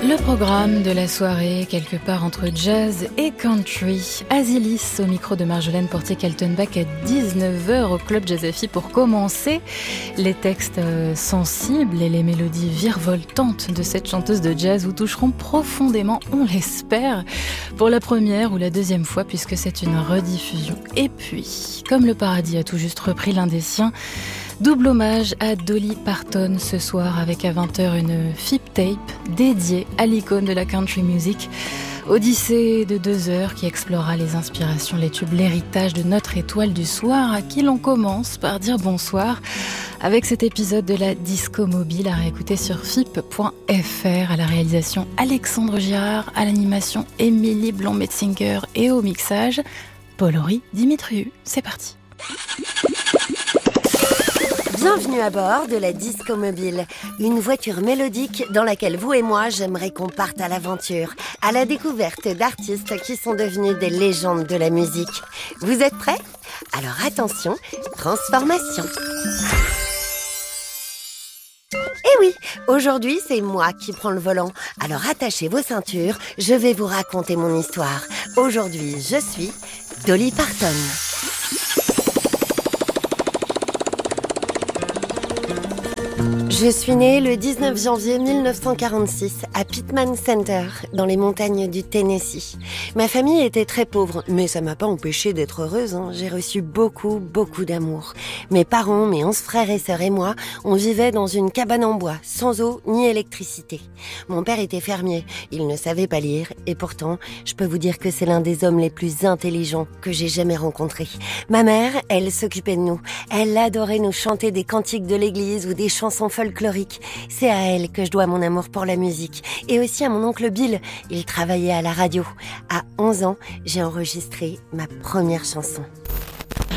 Le programme de la soirée, quelque part entre jazz et country. Azilis au micro de Marjolaine Portier-Kaltenbach à 19h au Club Jazz AFI pour commencer. Les textes sensibles et les mélodies virevoltantes de cette chanteuse de jazz vous toucheront profondément, on l'espère, pour la première ou la deuxième fois puisque c'est une rediffusion. Et puis, comme le paradis a tout juste repris l'un des siens, double hommage à Dolly Parton ce soir avec à 20h une FIP tape dédiée à l'icône de la country music. Odyssée de 2 heures qui explorera les inspirations, les tubes, l'héritage de notre étoile du soir à qui l'on commence par dire bonsoir avec cet épisode de la Disco Mobile à réécouter sur fip.fr. À la réalisation Alexandre Girard, à l'animation Émilie Blanc-Metzinger et au mixage Paul-Henri Dimitriou. C'est parti. Bienvenue à bord de la Disco Mobile, une voiture mélodique dans laquelle vous et moi, j'aimerais qu'on parte à l'aventure, à la découverte d'artistes qui sont devenus des légendes de la musique. Vous êtes prêts ? Alors attention, transformation. Eh oui, aujourd'hui c'est moi qui prends le volant. Alors attachez vos ceintures, je vais vous raconter mon histoire. Aujourd'hui, je suis Dolly Parton. Je suis née le 19 janvier 1946 à Pittman Center, dans les montagnes du Tennessee. Ma famille était très pauvre, mais ça m'a pas empêchée d'être heureuse. J'ai reçu beaucoup d'amour. Mes parents, mes 11 frères et sœurs et moi, on vivait dans une cabane en bois, sans eau ni électricité. Mon père était fermier, il ne savait pas lire, et pourtant, je peux vous dire que c'est l'un des hommes les plus intelligents que j'ai jamais rencontrés. Ma mère, elle s'occupait de nous. Elle adorait nous chanter des cantiques de l'église ou des chansons folklorique. C'est à elle que je dois mon amour pour la musique. Et aussi à mon oncle Bill. Il travaillait à la radio. À 11 ans, j'ai enregistré ma première chanson.